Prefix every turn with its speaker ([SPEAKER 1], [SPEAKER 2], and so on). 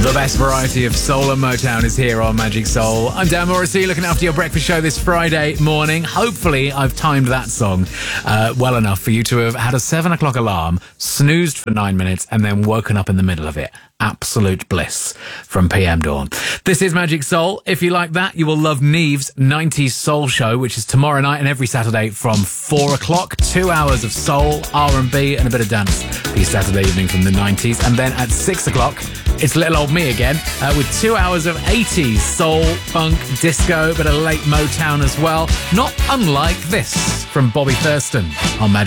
[SPEAKER 1] The best variety of soul and Motown is here on Magic Soul. I'm Dan Morrissey, looking after your breakfast show this Friday morning. Hopefully, I've timed that song well enough for you to have had a 7 o'clock alarm, snoozed for 9 minutes, and then woken up in the middle of it. Absolute bliss from PM Dawn. This is Magic Soul. If you like that, you will love Neve's 90s Soul Show, which is tomorrow night and every Saturday from 4 o'clock. 2 hours of soul, R&B, and a bit of dance for your Saturday evening from the 90s. And then at 6 o'clock, it's little old me again, with 2 hours of 80s soul, funk, disco, but a late Motown as well. Not unlike this from Bobby Thurston on Magic